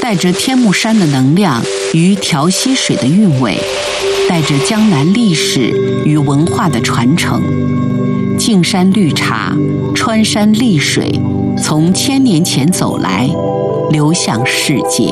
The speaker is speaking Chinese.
带着天目山的能量与调溪水的韵味，带着江南历史与文化的传承。径山绿茶，穿山丽水，从1000年前走来，流向世界。